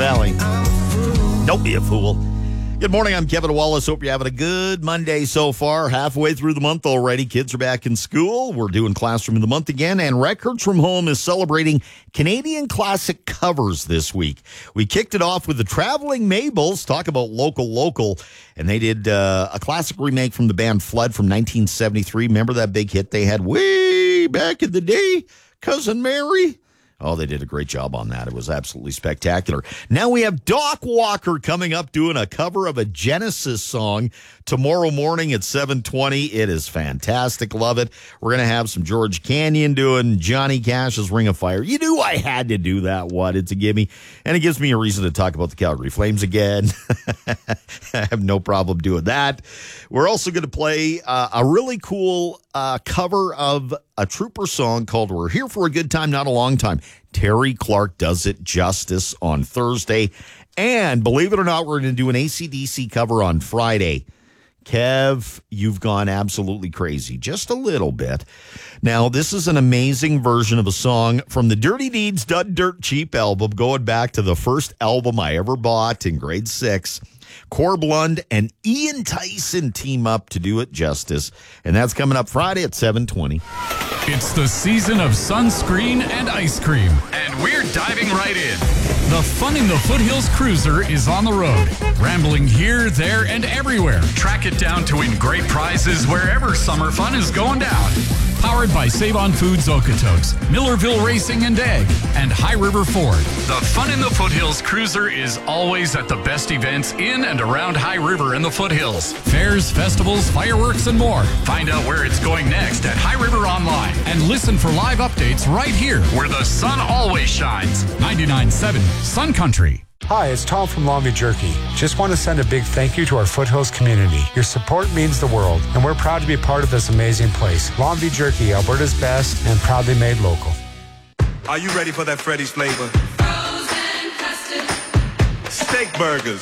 Valley. Don't be a fool. Good morning, I'm Kevin Wallace. Hope you're having a good Monday so far. Halfway through the month already. Kids are back in school. We're doing Classroom of the Month again, and Records from Home is celebrating Canadian classic covers this week. We kicked it off with the Traveling Mabels. Talk about local. And they did a classic remake from the band Flood from 1973. Remember that big hit they had way back in the day? Cousin Mary? Oh, they did a great job on that. It was absolutely spectacular. Now we have Doc Walker coming up doing a cover of a Genesis song tomorrow morning at 7:20. It is fantastic. Love it. We're going to have some George Canyon doing Johnny Cash's Ring of Fire. You knew I had to do that one. It's a gimme. And it gives me a reason to talk about the Calgary Flames again. I have no problem doing that. We're also going to play a really cool cover of a Trooper song called We're Here for a Good Time, Not a Long Time. Terry Clark does it justice on Thursday. And believe it or not, we're going to do an AC/DC cover on Friday. Kev, you've gone absolutely crazy. Just a little bit. Now, this is an amazing version of a song from the Dirty Deeds Done Dirt Cheap album, going back to the first album I ever bought in grade 6. Corb Lund and Ian Tyson team up to do it justice. And that's coming up Friday at 7:20. It's the season of sunscreen and ice cream, and we're diving right in. The Fun in the Foothills Cruiser is on the road, rambling here, there, and everywhere. Track it down to win great prizes wherever summer fun is going down. Powered by Save-On Foods Okotoks, Millerville Racing and Ag, and High River Ford. The Fun in the Foothills Cruiser is always at the best events in and around High River and the Foothills. Fairs, festivals, fireworks, and more. Find out where it's going next at High River Online. And listen for live updates right here, where the sun always shines. 99.7 Sun Country. Hi, it's Tom from Longview Jerky. Just want to send a big thank you to our Foothills community. Your support means the world, and we're proud to be part of this amazing place. Longview Jerky, Alberta's best, and proudly made local. Are you ready for that Freddy's flavor? Frozen custard. Steak burgers.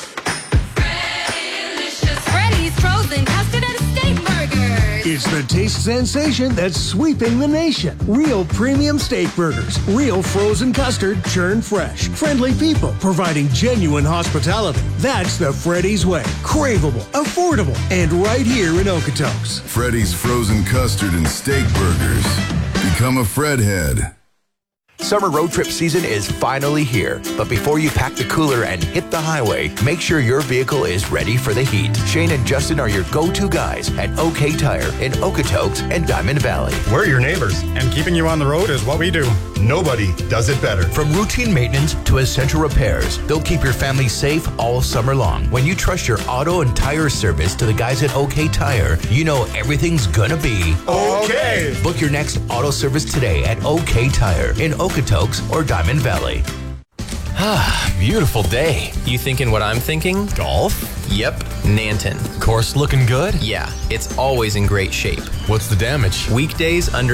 Freddy-licious. Freddy's frozen custard and steak burgers. It's the taste sensation that's sweeping the nation. Real premium steak burgers. Real frozen custard, churned fresh. Friendly people providing genuine hospitality. That's the Freddy's way. Craveable, affordable, and right here in Okotoks. Freddy's frozen custard and steak burgers. Become a Fredhead. Summer road trip season is finally here, but before you pack the cooler and hit the highway, make sure your vehicle is ready for the heat. Shane and Justin are your go-to guys at OK Tire in Okotoks and Diamond Valley. We're your neighbors, and keeping you on the road is what we do. Nobody does it better. From routine maintenance to essential repairs, they'll keep your family safe all summer long. When you trust your auto and tire service to the guys at OK Tire, you know everything's gonna be okay. Book your next auto service today at OK Tire in Okotoks or Diamond Valley. Beautiful day. You thinking what I'm thinking? Golf? Yep, Nanton. Course looking good? Yeah, it's always in great shape. What's the damage? Weekdays under